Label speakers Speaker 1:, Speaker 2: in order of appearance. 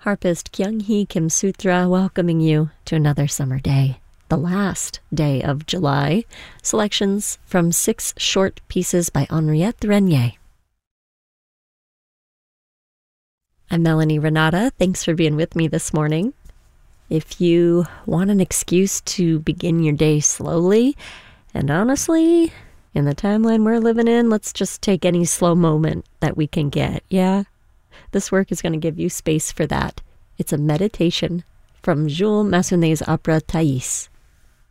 Speaker 1: Harpist Kyung-hee Kim Sutra welcoming you to another summer day, the last day of July. Selections from 6 short pieces by Henriette Renier. I'm Melanie Renata. Thanks for being with me this morning. If you want an excuse to begin your day slowly, and honestly, in the timeline we're living in, let's just take any slow moment that we can get, yeah? This work is going to give you space for that. It's a meditation from Jules Massenet's opera Thais.